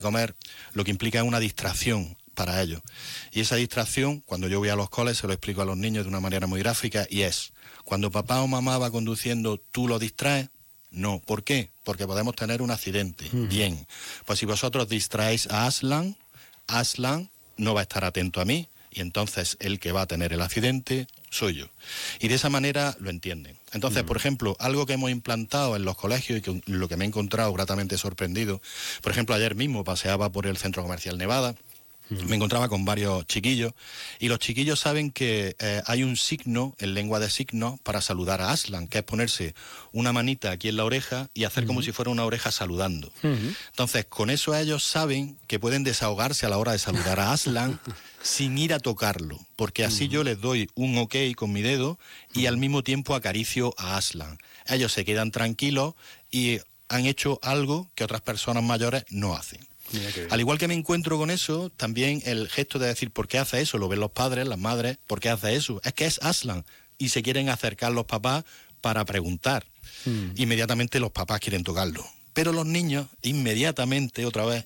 comer, lo que implica es una distracción para ellos. Y esa distracción, cuando yo voy a los coles, se lo explico a los niños de una manera muy gráfica, y es, cuando papá o mamá va conduciendo, ¿tú lo distraes? No. ¿Por qué? Porque podemos tener un accidente. Bien. Pues si vosotros distraéis a Aslan, Aslan no va a estar atento a mí, y entonces el que va a tener el accidente soy yo. Y de esa manera lo entienden. Entonces, por ejemplo, algo que hemos implantado en los colegios y que lo que me he encontrado gratamente sorprendido, por ejemplo, ayer mismo paseaba por el Centro Comercial Nevada, me encontraba con varios chiquillos, y los chiquillos saben que hay un signo en lengua de signos para saludar a Aslan, que es ponerse una manita aquí en la oreja y hacer como si fuera una oreja saludando. Entonces, con eso ellos saben que pueden desahogarse a la hora de saludar a Aslan sin ir a tocarlo, porque así yo les doy un ok con mi dedo y al mismo tiempo acaricio a Aslan. Ellos se quedan tranquilos y han hecho algo que otras personas mayores no hacen. Al igual que me encuentro con eso, también el gesto de decir ¿por qué hace eso? Lo ven los padres, las madres, ¿por qué hace eso? Es que es Aslan, y se quieren acercar los papás para preguntar. Inmediatamente los papás quieren tocarlo. Pero los niños inmediatamente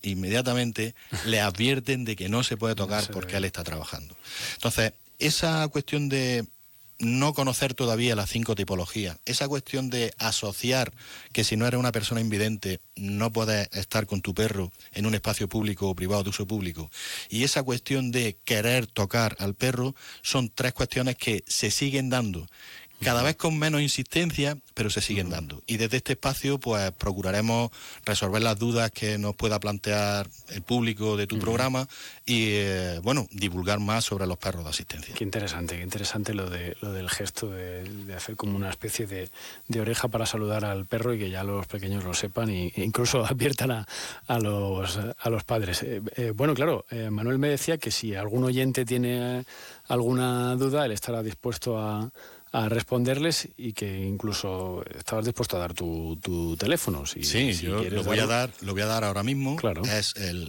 le advierten de que no se puede tocar porque él está trabajando. Entonces, esa cuestión de no conocer todavía las 5 tipologías, esa cuestión de asociar que si no eres una persona invidente no puedes estar con tu perro en un espacio público o privado de uso público, y esa cuestión de querer tocar al perro, son 3 cuestiones que se siguen dando, cada vez con menos insistencia, pero se siguen dando. Y desde este espacio pues procuraremos resolver las dudas que nos pueda plantear el público de tu programa y divulgar más sobre los perros de asistencia. Qué interesante lo del gesto de hacer como una especie de oreja para saludar al perro, y que ya los pequeños lo sepan e incluso adviertan a los padres. Manuel me decía que si algún oyente tiene alguna duda, él estará dispuesto a responderles, y que incluso estabas dispuesto a dar tu teléfono. Si yo lo voy a dar ahora mismo. Claro. Es el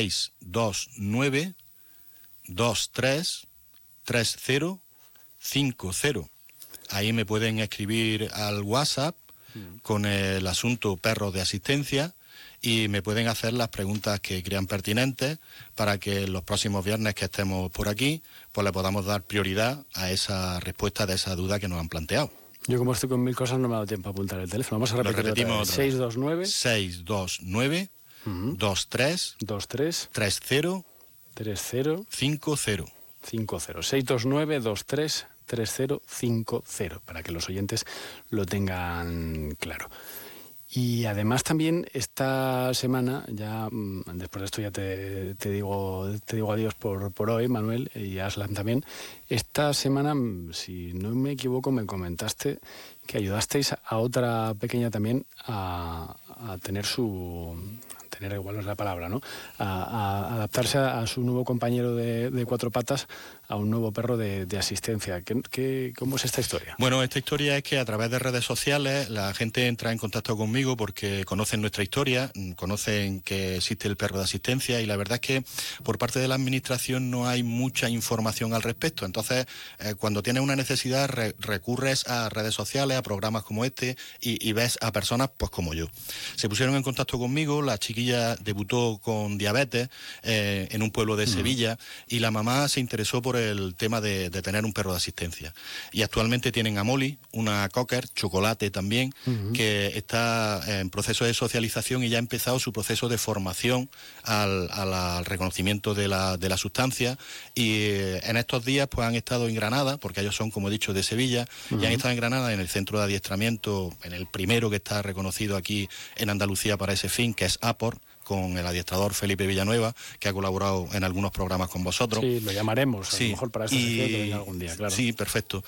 629 23 3050. Ahí me pueden escribir al WhatsApp con el asunto perros de asistencia, y me pueden hacer las preguntas que crean pertinentes para que los próximos viernes que estemos por aquí, pues le podamos dar prioridad a esa respuesta de esa duda que nos han planteado. Yo, como estoy con 1000 cosas, no me ha dado tiempo a apuntar el teléfono. Vamos a repetir. Lo repetimos otra vez. 629 23 30 50. 629 23 3050, para que los oyentes lo tengan claro. Y además también esta semana, ya después de esto ya te digo adiós por hoy, Manuel, y Aslan también. Esta semana, si no me equivoco, me comentaste que ayudasteis a otra pequeña también a tener igual no es la palabra, ¿no? A adaptarse a su nuevo compañero de 4 patas, a un nuevo perro de asistencia. ¿Cómo es esta historia? Bueno, esta historia es que a través de redes sociales la gente entra en contacto conmigo porque conocen nuestra historia, conocen que existe el perro de asistencia, y la verdad es que por parte de la administración no hay mucha información al respecto. Entonces, cuando tienes una necesidad, recurres a redes sociales, a programas como este, y ves a personas pues como yo. Se pusieron en contacto conmigo, la chiquilla debutó con diabetes en un pueblo de Sevilla, y la mamá se interesó por el tema de tener un perro de asistencia. Y actualmente tienen a Molly, una cocker, chocolate también, que está en proceso de socialización y ya ha empezado su proceso de formación al reconocimiento de la sustancia. Y en estos días pues han estado en Granada, porque ellos son, como he dicho, de Sevilla, y han estado en Granada en el centro de adiestramiento, en el primero que está reconocido aquí en Andalucía para ese fin, que es APOR, con el adiestrador Felipe Villanueva, que ha colaborado en algunos programas con vosotros. Sí, lo llamaremos, a lo mejor para esta sección que venga algún día, claro. Sí, perfecto.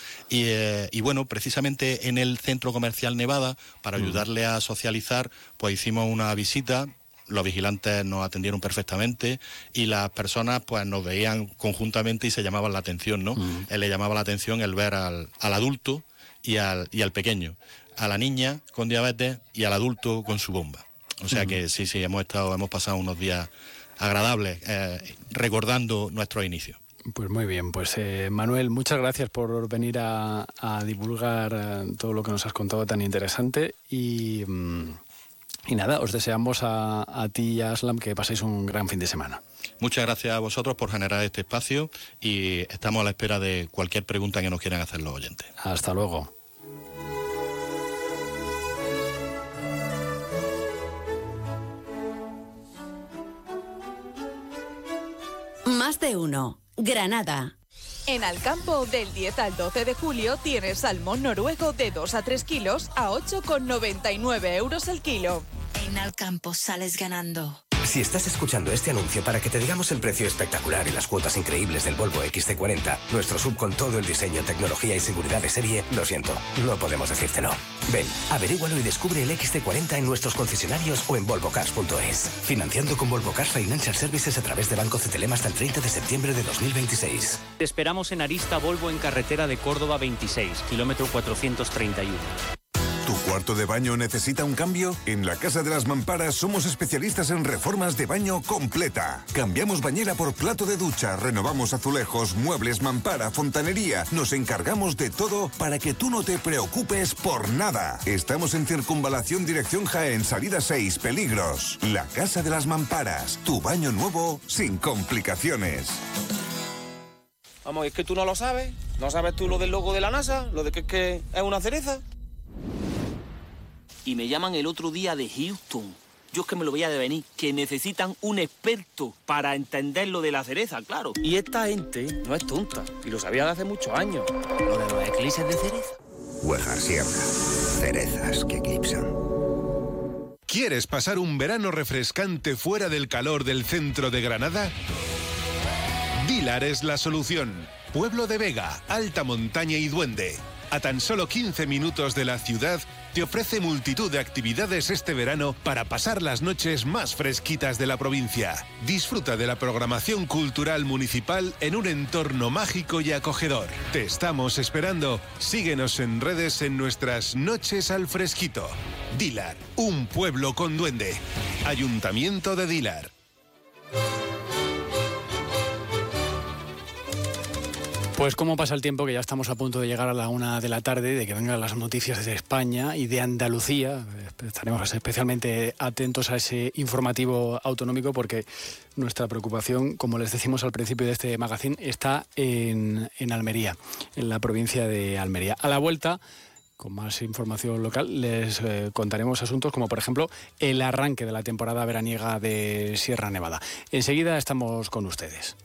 Y bueno, precisamente en el Centro Comercial Nevada, para ayudarle a socializar, pues hicimos una visita. Los vigilantes nos atendieron perfectamente, y las personas pues nos veían conjuntamente y se llamaban la atención, ¿no? Le llamaba la atención el ver al adulto y al pequeño, a la niña con diabetes y al adulto con su bomba. O sea que sí, hemos pasado unos días agradables recordando nuestros inicios. Pues muy bien, pues Manuel, muchas gracias por venir a divulgar todo lo que nos has contado tan interesante, y Y nada, os deseamos a ti y a Aslam que paséis un gran fin de semana. Muchas gracias a vosotros por generar este espacio y estamos a la espera de cualquier pregunta que nos quieran hacer los oyentes. Hasta luego. Más de uno. Granada. En Alcampo, del 10 al 12 de julio, tienes salmón noruego de 2 a 3 kilos a 8,99 euros el kilo. En Alcampo sales ganando. Si estás escuchando este anuncio para que te digamos el precio espectacular y las cuotas increíbles del Volvo XC40, nuestro SUV con todo el diseño, tecnología y seguridad de serie, lo siento, no podemos decírtelo. Ven, averígualo y descubre el XC40 en nuestros concesionarios o en volvocars.es. Financiando con Volvo Cars Financial Services a través de Banco CTLM hasta el 30 de septiembre de 2026. Te esperamos en Arista Volvo en carretera de Córdoba 26, kilómetro 431. ¿Tu cuarto de baño necesita un cambio? En la Casa de las Mamparas somos especialistas en reformas de baño completa. Cambiamos bañera por plato de ducha, renovamos azulejos, muebles, mampara, fontanería. Nos encargamos de todo para que tú no te preocupes por nada. Estamos en Circunvalación Dirección Jaén, salida 6, Peligros. La Casa de las Mamparas, tu baño nuevo sin complicaciones. Vamos, es que tú no lo sabes. ¿No sabes tú lo del logo de la NASA? Lo de que es una cereza. Y me llaman el otro día de Houston. Yo es que me lo veía de venir, que necesitan un experto para entender lo de la cereza, claro. Y esta gente no es tonta, y lo sabía de hace muchos años. Lo de los eclipses de cereza. Huejar Sierra. Cerezas que eclipsan. ¿Quieres pasar un verano refrescante fuera del calor del centro de Granada? Dilar es la solución. Pueblo de Vega, alta montaña y Duende. A tan solo 15 minutos de la ciudad, te ofrece multitud de actividades este verano para pasar las noches más fresquitas de la provincia. Disfruta de la programación cultural municipal en un entorno mágico y acogedor. Te estamos esperando. Síguenos en redes en nuestras Noches al Fresquito. Dilar, un pueblo con duende. Ayuntamiento de Dilar. Pues cómo pasa el tiempo, que ya estamos a punto de llegar a la 1 de la tarde, de que vengan las noticias de España y de Andalucía. Estaremos especialmente atentos a ese informativo autonómico porque nuestra preocupación, como les decimos al principio de este magazine, está en Almería, en la provincia de Almería. A la vuelta, con más información local, les contaremos asuntos como, por ejemplo, el arranque de la temporada veraniega de Sierra Nevada. Enseguida estamos con ustedes.